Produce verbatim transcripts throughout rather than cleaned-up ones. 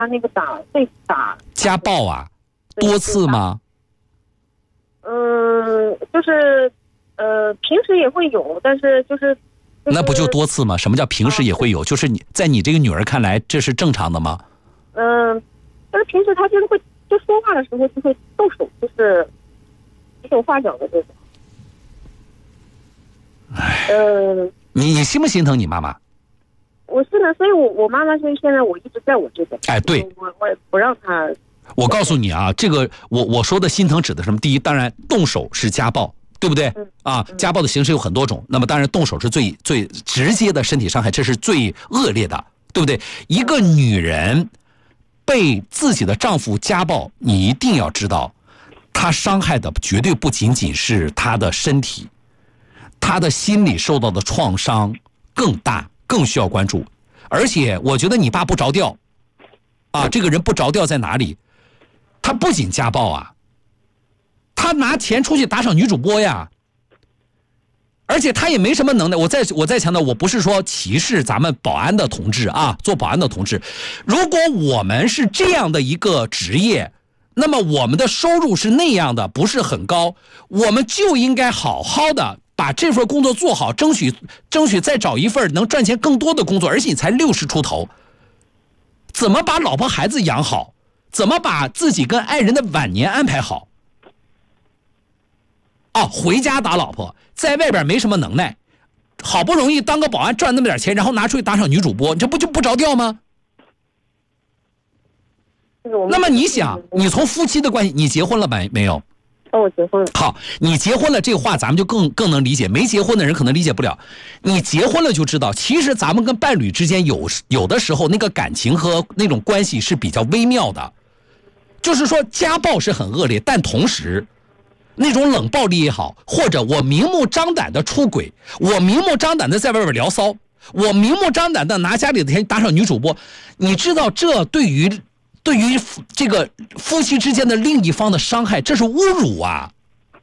他那个打对打家暴啊，多次吗？ 嗯，就是呃平时也会有，但是就是、就是、 那不就多次吗？什么叫平时也会有？就是你在你这个女儿看来，这是正常的吗？ 嗯，但是平时他就是会就说话的时候就会动手，就是指手画脚的这种。 哎， 嗯， 你你心不心疼你妈妈？ 我是呢，所以我我妈妈是现在我一直在我这边。 哎，对， 我我也不让她。 我告诉你啊，这个我我说的心疼指的什么？第一，当然动手是家暴，对不对？ 嗯、 啊，家暴的形式有很多种，那么当然动手是最最直接的身体伤害，这是最恶劣的，对不对？一个女人被自己的丈夫家暴，你一定要知道，她伤害的绝对不仅仅是她的身体，她的心理受到的创伤更大，更需要关注。而且我觉得你爸不着调啊，这个人不着调在哪里？他不仅家暴啊，他拿钱出去打赏女主播呀，而且他也没什么能耐。我再我再强调，我不是说歧视咱们保安的同志啊，做保安的同志。如果我们是这样的一个职业，那么我们的收入是那样的，不是很高，我们就应该好好的把这份工作做好，争取争取再找一份能赚钱更多的工作。而且你才六十出头，怎么把老婆孩子养好？怎么把自己跟爱人的晚年安排好？哦，回家打老婆，在外边没什么能耐，好不容易当个保安赚那么点钱，然后拿出去打赏女主播，你这不就不着调吗？那么你想，你从夫妻的关系，你结婚了没没有？ 哦，我结婚了。 好，你结婚了，这个话咱们就更更能理解。没结婚的人可能理解不了。你结婚了就知道，其实咱们跟伴侣之间有有的时候那个感情和那种关系是比较微妙的。就是说，家暴是很恶劣，但同时，那种冷暴力也好，或者我明目张胆的出轨，我明目张胆的在外边聊骚，我明目张胆的拿家里的钱打赏女主播，你知道这对于对于这个夫妻之间的另一方的伤害，这是侮辱啊！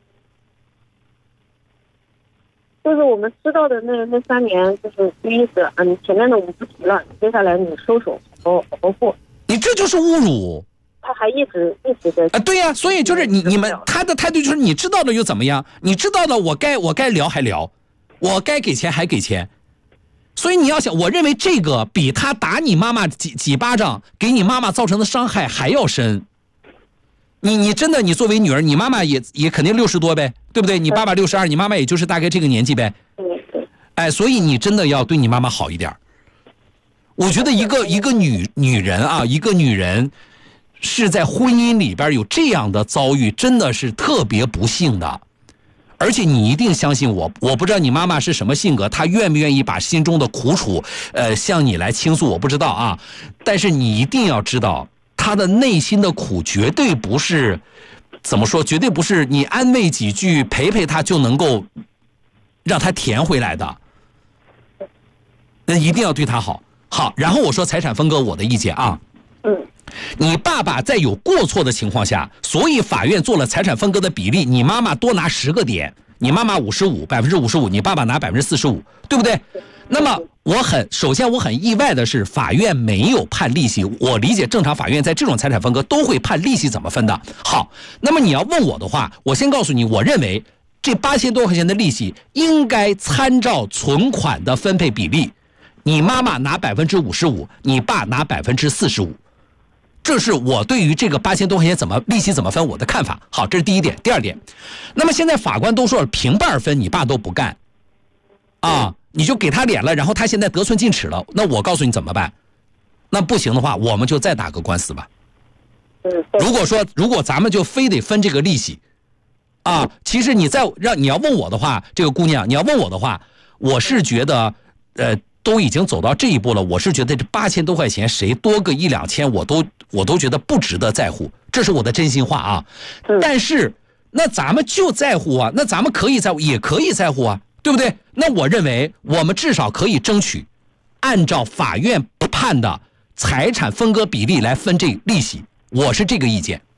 就是我们知道的那那三年，就是意思，嗯，前面的我们不提了，接下来你收手，好好好好过。 你这就是侮辱。 他还一直一直在啊，对呀、啊，所以就是你你们他的态度就是你知道了又怎么样？你知道了，我该我该聊还聊，我该给钱还给钱。所以你要想，我认为这个比他打你妈妈几几巴掌给你妈妈造成的伤害还要深。你你真的你作为女儿，你妈妈也也肯定六十多呗，对不对？你爸爸六十二，你妈妈也就是大概这个年纪呗。哎，所以你真的要对你妈妈好一点。我觉得一个一个女女人啊，一个女人。是在婚姻里边有这样的遭遇，真的是特别不幸的。而且你一定相信我，我不知道你妈妈是什么性格，她愿不愿意把心中的苦楚，呃，向你来倾诉，我不知道啊。但是你一定要知道，她的内心的苦绝对不是，怎么说，绝对不是你安慰几句、陪陪她就能够让她填回来的。那一定要对她好。好，然后我说财产分割，我的意见啊。 嗯。 你爸爸在有过错的情况下，所以法院做了财产分割的比例，你妈妈多拿十个点，你妈妈五十五，百分之五十五，你爸爸拿百分之四十五，对不对？那么我很首先我很意外的是，法院没有判利息。我理解正常法院在这种财产分割都会判利息怎么分的。好，那么你要问我的话，我先告诉你，我认为这八千多块钱的利息应该参照存款的分配比例，你妈妈拿百分之五十五，你爸拿百分之四十五。这是我对于这个八千多块钱怎么利息怎么分我的看法。好，这是第一点。第二点，那么现在法官都说了平半分，你爸都不干，啊，你就给他脸了，然后他现在得寸进尺了，那我告诉你怎么办？那不行的话，我们就再打个官司吧。如果说如果咱们就非得分这个利息，啊，其实你再让你要问我的话，这个姑娘，你要问我的话，我是觉得，呃。都已经走到这一步了，我是觉得这八千多块钱谁多个一两千，我都我都觉得不值得在乎，这是我的真心话啊。但是那咱们就在乎啊，那咱们可以在乎，也可以在乎啊，对不对？那我认为我们至少可以争取按照法院判的财产分割比例来分这利息，我是这个意见。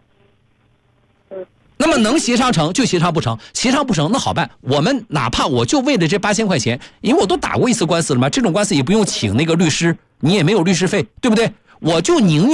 那么能协商成就协商不成，协商不成那好办，我们哪怕我就为了这八千块钱，因为我都打过一次官司了嘛，这种官司也不用请那个律师，你也没有律师费，对不对？我就宁愿